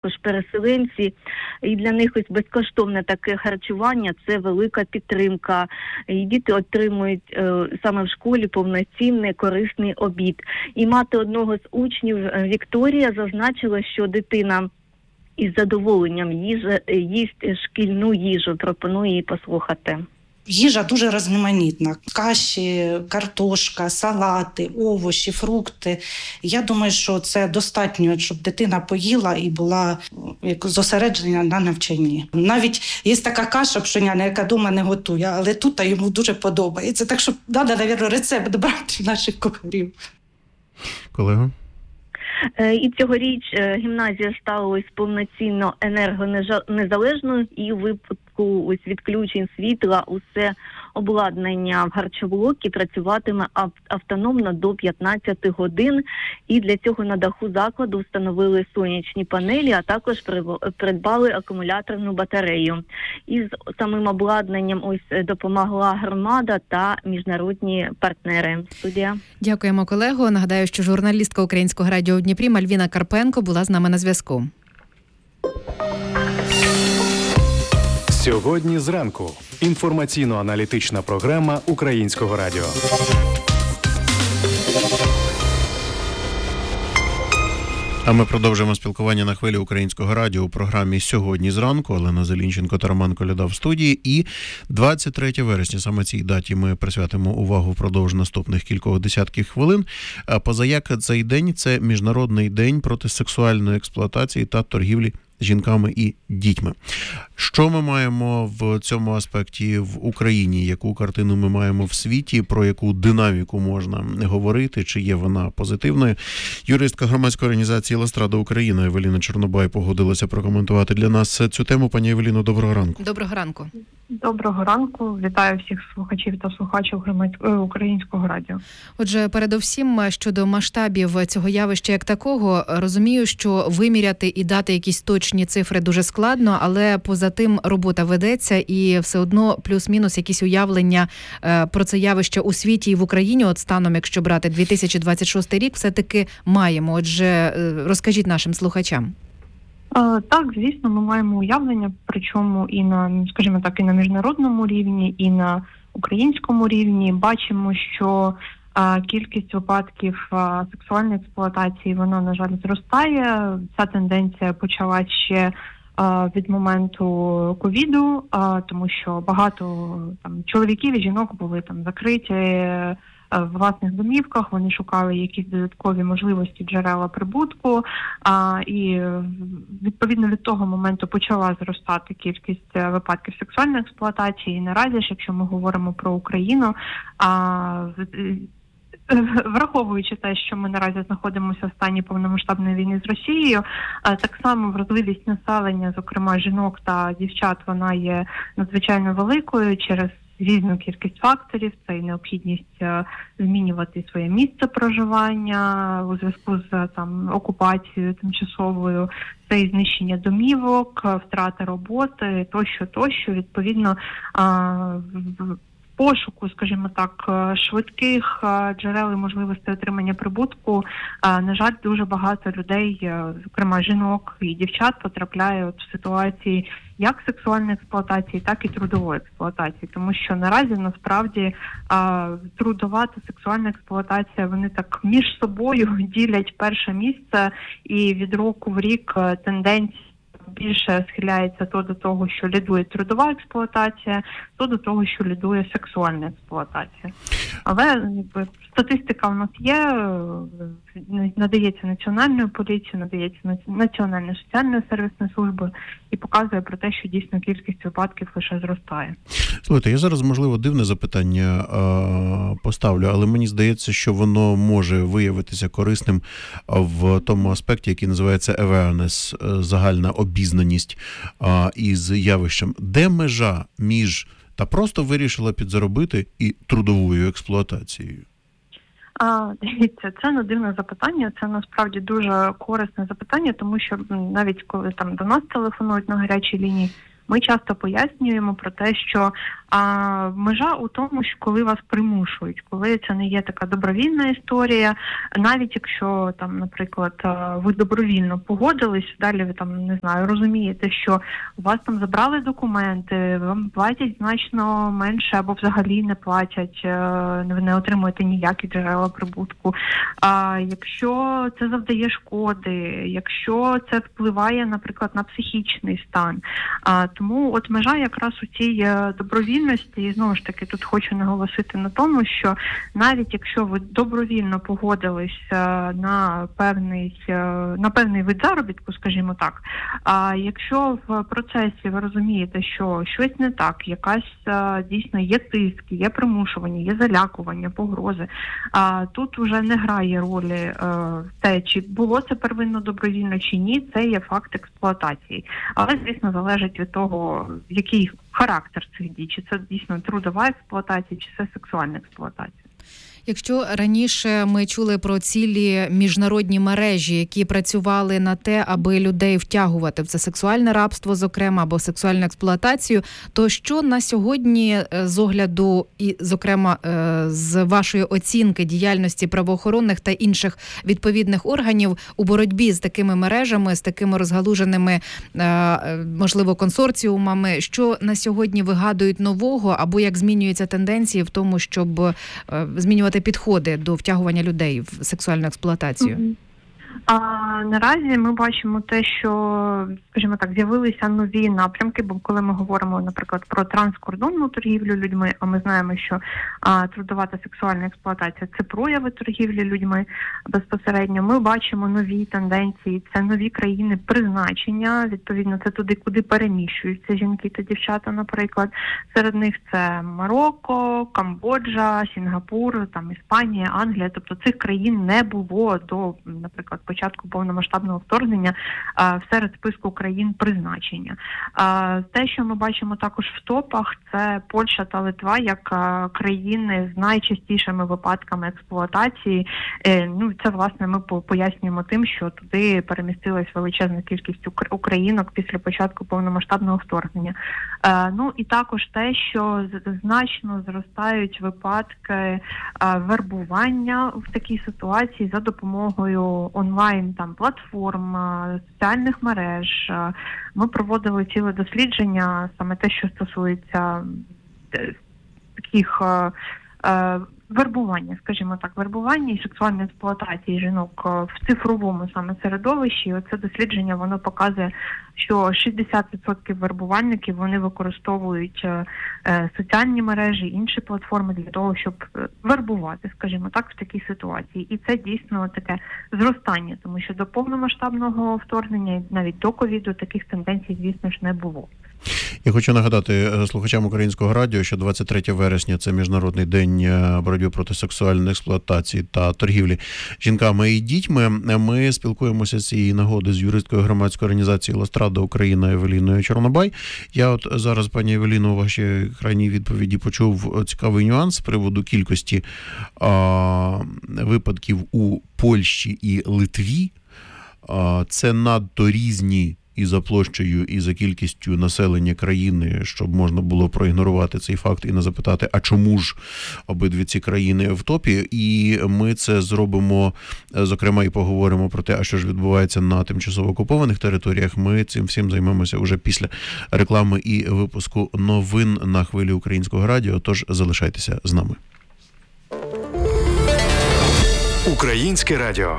переселенці, і для них ось безкоштовне таке харчування – це велика підтримка. І діти отримують саме в школі повноцінний корисний обід. І мати одного з учнів Вікторія зазначила, що дитина із задоволенням їсть шкільну їжу. Пропоную її послухати. Їжа дуже різноманітна. Каші, картошка, салати, овочі, фрукти. Я думаю, що це достатньо, щоб дитина поїла і була зосереджена на навчанні. Навіть є така каша пшеняна, яка вдома не готує, але тут йому дуже подобається. Так що треба, мабуть, рецепт брати наших кухарів. Колега? І цьогоріч гімназія стала ось повноцінно енергонезалежною, і у випадку ось відключень світла усе обладнання в харчоблокі працюватиме автономно до 15 годин. І для цього на даху закладу встановили сонячні панелі, а також придбали акумуляторну батарею. І з самим обладнанням ось допомогла громада та міжнародні партнери. Студія. Дякуємо, колего. Нагадаю, що журналістка Українського радіо у Дніпрі Мальвіна Карпенко була з нами на зв'язку. Сьогодні зранку. Інформаційно-аналітична програма Українського радіо. А ми продовжуємо спілкування на хвилі Українського радіо у програмі «Сьогодні зранку». Олена Зелінченко та Роман Коляда в студії. І 23 вересня, саме цій даті ми присвятимо увагу впродовж наступних кількох десятків хвилин. Позаяк цей день – це Міжнародний день проти сексуальної експлуатації та торгівлі жінками і дітьми. Що ми маємо в цьому аспекті в Україні? Яку картину ми маємо в світі? Про яку динаміку можна говорити? Чи є вона позитивною? Юристка громадської організації «Ластрада Україна» Евеліна Чорнобай погодилася прокоментувати для нас цю тему. Пані Евеліно, доброго ранку. Доброго ранку. Доброго ранку. Вітаю всіх слухачів та слухачів Українського радіо. Отже, передовсім щодо масштабів цього явища як такого, розумію, що виміряти і дати якісь точні цифри дуже складно, але поза тим робота ведеться і все одно плюс-мінус якісь уявлення про це явище у світі і в Україні, от станом, якщо брати 2026 рік, все-таки маємо. Отже, розкажіть нашим слухачам. Так, звісно, ми маємо уявлення, причому і на, скажімо так, і на міжнародному рівні, і на українському рівні. Бачимо, що кількість випадків сексуальної експлуатації, вона, на жаль, зростає. Ця тенденція почалась ще від моменту ковіду, тому що багато там чоловіків і жінок були там закриті в власних домівках, вони шукали якісь додаткові можливості, джерела прибутку, і відповідно від того моменту почала зростати кількість випадків сексуальної експлуатації. І наразі ж, якщо ми говоримо про Україну, враховуючи те, що ми наразі знаходимося в стані повномасштабної війни з Росією, так само вразливість населення, зокрема жінок та дівчат, вона є надзвичайно великою через різну кількість факторів. Це і необхідність змінювати своє місце проживання у зв'язку з окупацією тимчасовою, це і знищення домівок, втрата роботи, тощо. Відповідно, пошуку, скажімо так, швидких джерел і можливостей отримання прибутку, на жаль, дуже багато людей, зокрема жінок і дівчат, потрапляє в ситуації як сексуальної експлуатації, так і трудової експлуатації. Тому що наразі, насправді, трудова та сексуальна експлуатація, вони так між собою ділять перше місце, і від року в рік тенденції більше схиляється то до того, що лідує трудова експлуатація, то до того, що лідує сексуальна експлуатація. Але статистика в нас є, надається Національною поліцією, надається Національною соціальною сервісною службою і показує про те, що дійсно кількість випадків лише зростає. Слухайте, я зараз, можливо, дивне запитання поставлю, але мені здається, що воно може виявитися корисним в тому аспекті, який називається awareness, загальна обізнаність із явищем. Де межа між та просто вирішила підзаробити і трудовою експлуатацією? Дивіться, це не дивне запитання, це насправді дуже корисне запитання, тому що навіть коли там до нас телефонують на гарячій лінії, ми часто пояснюємо про те, що А межа у тому, що коли вас примушують, коли це не є така добровільна історія, навіть якщо там, наприклад, ви добровільно погодились, далі ви там, не знаю, розумієте, що у вас там забрали документи, вам платять значно менше або взагалі не платять, ви не отримуєте ніякі джерела прибутку. А якщо це завдає шкоди, якщо це впливає, наприклад, на психічний стан. Тому от межа якраз у цій добровільності, і знову ж таки тут хочу наголосити на тому, що навіть якщо ви добровільно погодились на певний вид заробітку, скажімо так, а якщо в процесі ви розумієте, що щось не так, якась дійсно є тиск, є примушування, є залякування, погрози, тут вже не грає ролі те, чи було це первинно добровільно чи ні, це є факт експлуатації. Але, звісно, залежить від того, який характер цих дій, чи це дійсно трудова експлуатація, чи це сексуальна експлуатація. Якщо раніше ми чули про цілі міжнародні мережі, які працювали на те, аби людей втягувати в це сексуальне рабство, зокрема, або сексуальну експлуатацію, то що на сьогодні з огляду і, зокрема, з вашої оцінки діяльності правоохоронних та інших відповідних органів у боротьбі з такими мережами, з такими розгалуженими, можливо, консорціумами, що на сьогодні вигадують нового, або як змінюються тенденції в тому, щоб змінювати підходи до втягування людей в сексуальну експлуатацію? Наразі ми бачимо те, що, скажімо так, з'явилися нові напрямки, бо коли ми говоримо, наприклад, про транскордонну торгівлю людьми, а ми знаємо, що трудова та сексуальна експлуатація – це прояви торгівлі людьми безпосередньо, ми бачимо нові тенденції, це нові країни призначення, відповідно, це туди, куди переміщуються жінки та дівчата, наприклад. Серед них це Марокко, Камбоджа, Сінгапур, там Іспанія, Англія, тобто цих країн не було до, наприклад, початку повномасштабного вторгнення серед списку країн призначення. Те, що ми бачимо також в топах, це Польща та Литва як країни з найчастішими випадками експлуатації. Це, власне, ми пояснюємо тим, що туди перемістилась величезна кількість українок після початку повномасштабного вторгнення. І також те, що значно зростають випадки вербування в такій ситуації за допомогою онлайн платформ, соціальних мереж. Ми проводили ціле дослідження, саме те, що стосується таких вербування, скажімо так, вербування і сексуальної експлуатації жінок в цифровому саме середовищі. Оце дослідження, воно показує, що 60% вербувальників, вони використовують соціальні мережі, інші платформи для того, щоб вербувати, скажімо так, в такій ситуації. І це дійсно таке зростання, тому що до повномасштабного вторгнення, навіть до ковіду, таких тенденцій, звісно ж, не було. Я хочу нагадати слухачам Українського радіо, що 23 вересня – це Міжнародний день боротьби проти сексуальної експлуатації та торгівлі жінками і дітьми. Ми спілкуємося з цієї нагоди з юристкою громадської організації «Ластрада Україна» Евеліною Чорнобай. Я от зараз, пані Евеліно, у вашій крайній відповіді почув цікавий нюанс з приводу кількості випадків у Польщі і Литві. Це надто різні і за площею, і за кількістю населення країни, щоб можна було проігнорувати цей факт і не запитати, а чому ж обидві ці країни в топі? І ми це зробимо, зокрема, і поговоримо про те, а що ж відбувається на тимчасово окупованих територіях. Ми цим всім займемося вже після реклами і випуску новин на хвилі Українського радіо, тож залишайтеся з нами. Українське радіо.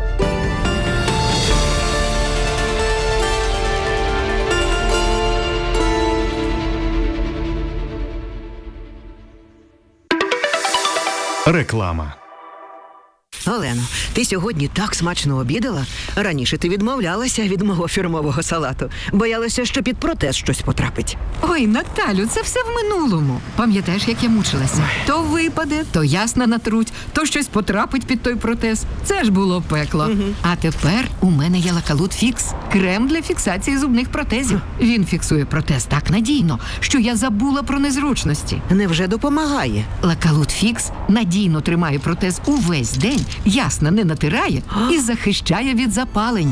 Реклама. Олено, ти сьогодні так смачно обідала. Раніше ти відмовлялася від мого фірмового салату. Боялася, що під протез щось потрапить. Ой, Наталю, це все в минулому. Пам'ятаєш, як я мучилася? То випаде, то ясна натруть, то щось потрапить під той протез. Це ж було пекло. Угу. А тепер у мене є Лакалут Фікс. Крем для фіксації зубних протезів. Він фіксує протез так надійно, що я забула про незручності. Невже допомагає? Лакалут Фікс надійно тримає протез увесь день, ясно не натирає і захищає від запалень.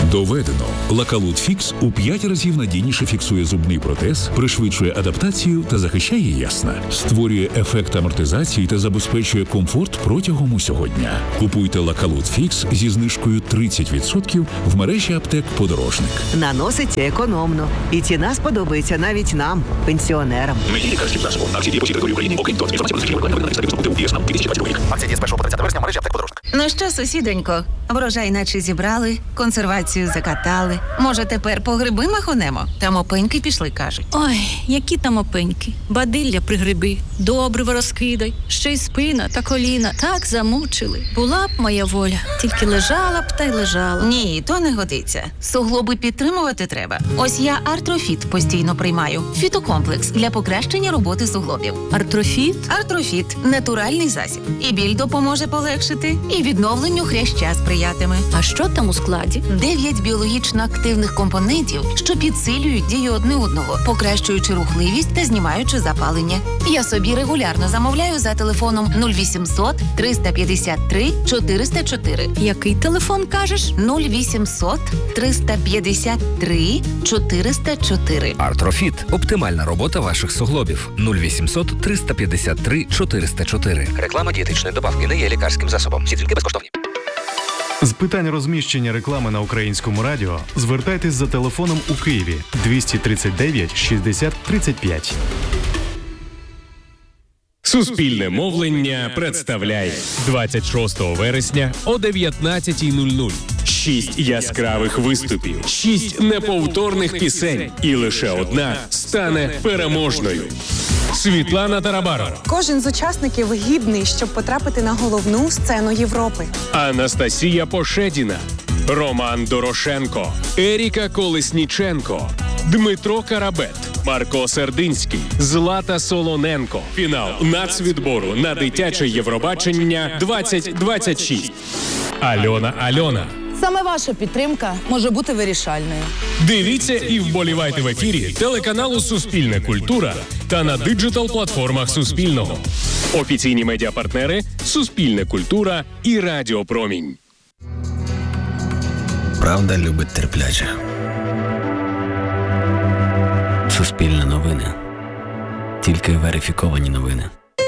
Доведено. Лакалут Фікс у 5 разів надійніше фіксує зубний протез, пришвидшує адаптацію та захищає ясна. Створює ефект амортизації та забезпечує комфорт протягом усього дня. Купуйте Лакалут Фікс зі знижкою 30% в мережі аптек «Подорожник». Наноситься економно. І ціна сподобається навіть нам, пенсіонерам. Акції дії по всій території України, окрім того, інформація Акція діє з 1 по 30 вересня в мережі аптек «Подорожник». Ну що, сусідонько, врожай наче зібрали, консервацію закатали. Може, тепер по гриби махонемо? Там опеньки пішли, кажуть. Ой, які там опеньки. Бадилля пригриби, добриво розкидай. Ще й спина та коліна так замучили. Була б моя воля, тільки лежала б та й лежала. Ні, то не годиться. Суглоби підтримувати треба. Ось я Артрофіт постійно приймаю. Фітокомплекс для покращення роботи суглобів. Артрофіт? Артрофіт – натуральний засіб. І біль допоможе полегшити, і відновленню хряща сприятиме. А що там у складі? 9 біологічно активних компонентів, що підсилюють дію одне одного, покращуючи рухливість та знімаючи запалення. Я собі регулярно замовляю за телефоном 0800 353 404. Який телефон, кажеш? 0800 353 404. Артрофіт – оптимальна робота ваших суглобів. 0800 353 404. Реклама дієтичної добавки не є лікарським засобом. Всі дзвінки безкоштовні. З питань розміщення реклами на Українському радіо звертайтесь за телефоном у Києві 239 60 35. Суспільне мовлення представляє 26 вересня о 19:00. 6 яскравих виступів, 6 неповторних пісень, і лише одна стане переможною. Світлана Тарабарова. Кожен з учасників гідний, щоб потрапити на головну сцену Європи. Анастасія Пошедіна, Роман Дорошенко, Еріка Колесніченко, Дмитро Карабет, Марко Сердинський, Злата Солоненко. Фінал нацвідбору на дитяче Євробачення 2026. Альона. Саме ваша підтримка може бути вирішальною. Дивіться і вболівайте в ефірі телеканалу «Суспільне культура» та на диджитал-платформах Суспільного. Офіційні медіапартнери «Суспільне культура» і Радіо Промінь. Правда любить терплячих. Суспільне новини. Тільки верифіковані новини.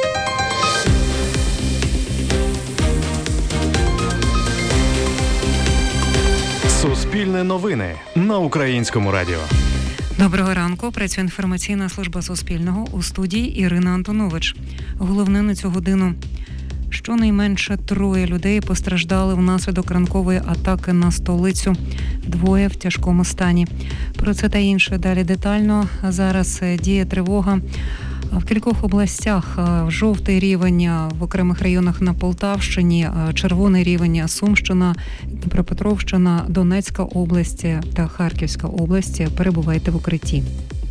Суспільне новини на Українському радіо. Доброго ранку. Працює інформаційна служба Суспільного. У студії Ірина Антонович. Головне на цю годину. Щонайменше 3 людей постраждали внаслідок ранкової атаки на столицю. 2 в тяжкому стані. Про це та інше далі детально. Зараз діє тривога в кількох областях. Жовтий рівень в окремих районах на Полтавщині, червоний рівень Сумщина, Дніпропетровщина, Донецька область та Харківська область. Перебувайте в укритті.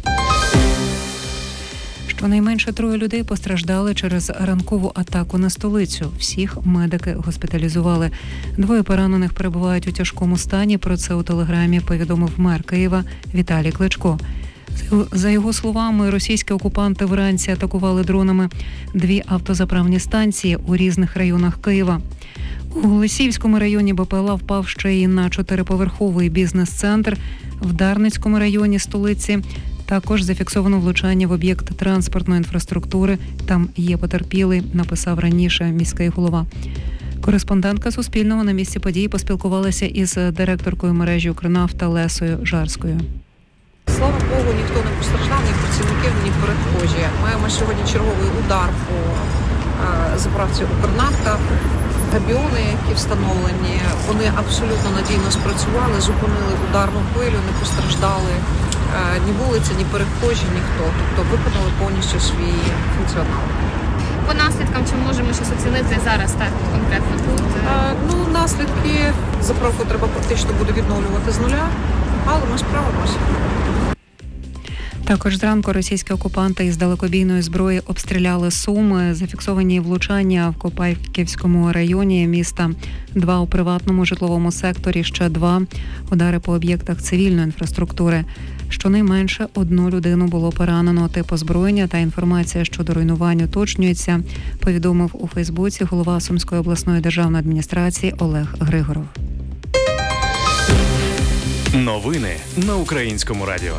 Щонайменше 3 людей постраждали через ранкову атаку на столицю. Всіх медики госпіталізували. 2 поранених перебувають у тяжкому стані. Про це у телеграмі повідомив мер Києва Віталій Кличко. За його словами, російські окупанти вранці атакували дронами 2 автозаправні станції у різних районах Києва. У Голосіївському районі БПЛА впав ще й на 4-поверховий бізнес-центр. В Дарницькому районі столиці також зафіксовано влучання в об'єкт транспортної інфраструктури. Там є потерпілий, написав раніше міський голова. Кореспондентка Суспільного на місці події поспілкувалася із директоркою мережі «Укрнафта» Лесою Жарською. Слава Богу, ніхто не постраждав, ні працівників, ні перехожі. Маємо сьогодні черговий удар по заправці «Укрнафта». Габіони, які встановлені, вони абсолютно надійно спрацювали, зупинили ударну хвилю, не постраждали ні вулиці, ні перехожі, ніхто. Тобто виконали повністю свій функціонал. По наслідкам, чи можемо щось оцінити зараз так конкретно тут? Наслідки заправку треба практично буде відновлювати з нуля, але ми справимося. Також зранку російські окупанти із далекобійної зброї обстріляли Суми. Зафіксовані влучання в Копайківському районі міста. 2 у приватному житловому секторі, ще 2 удари по об'єктах цивільної інфраструктури. Щонайменше 1 людину було поранено. Тип озброєння та інформація щодо руйнувань уточнюється, повідомив у Фейсбуці голова Сумської обласної державної адміністрації Олег Григоров. Новини на Українському радіо.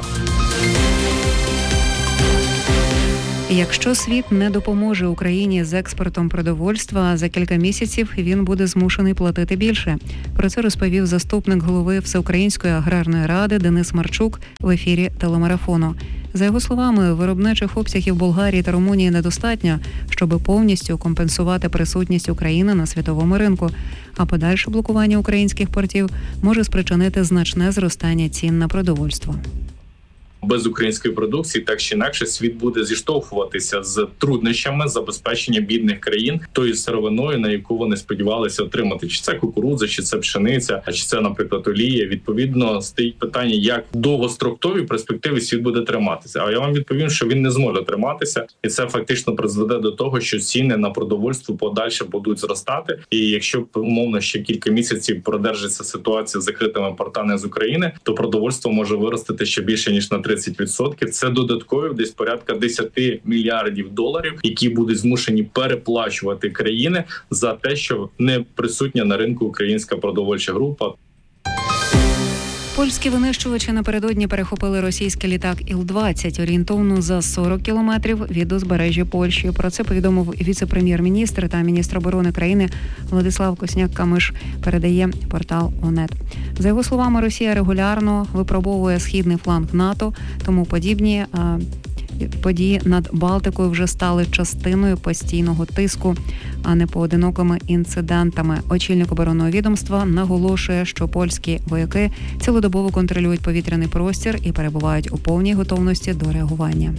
Якщо світ не допоможе Україні з експортом продовольства, за кілька місяців він буде змушений платити більше. Про це розповів заступник голови Всеукраїнської аграрної ради Денис Марчук в ефірі телемарафону. За його словами, виробничих обсягів Болгарії та Румунії недостатньо, щоб повністю компенсувати присутність України на світовому ринку, а подальше блокування українських портів може спричинити значне зростання цін на продовольство. Без української продукції, так чи інакше, світ буде зіштовхуватися з труднощами забезпечення бідних країн тою сировиною, на яку вони сподівалися отримати. Чи це кукурудза, чи це пшениця, чи це, наприклад, олія. Відповідно, стоїть питання, як довгострокові перспективи світ буде триматися. А я вам відповім, що він не зможе триматися. І це фактично призведе до того, що ціни на продовольство подальше будуть зростати. І якщо, умовно, ще кілька місяців продержиться ситуація з закритими портами з України, то продовольство може виростити ще більше, ніж на 30%. Це додатково десь порядка 10 мільярдів доларів, які будуть змушені переплачувати країни за те, що не присутня на ринку українська продовольча група. Польські винищувачі напередодні перехопили російський літак Іл-20 орієнтовно за 40 кілометрів від узбережжя Польщі. Про це повідомив віце-прем'єр-міністр та міністр оборони країни Владислав Косняк-Камиш, передає портал ОНЕТ. За його словами, Росія регулярно випробовує східний фланг НАТО, тому подібні події над Балтикою вже стали частиною постійного тиску, а не поодинокими інцидентами. Очільник оборонного відомства наголошує, що польські вояки цілодобово контролюють повітряний простір і перебувають у повній готовності до реагування.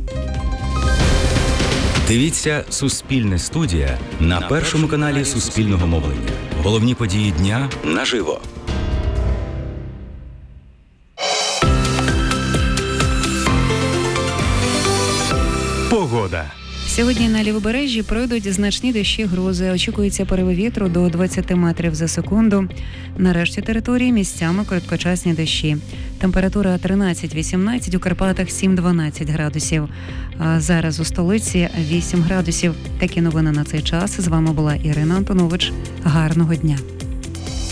Дивіться «Суспільне студія» на Першому каналі Суспільного мовлення. Головні події дня наживо. Погода. Сьогодні на лівобережжі пройдуть значні дощі, грози. Очікується пориви вітру до 20 метрів за секунду. На решті території місцями короткочасні дощі. Температура 13-18, у Карпатах 7-12 градусів. А зараз у столиці 8 градусів. Такі новини на цей час. З вами була Ірина Антонович. Гарного дня.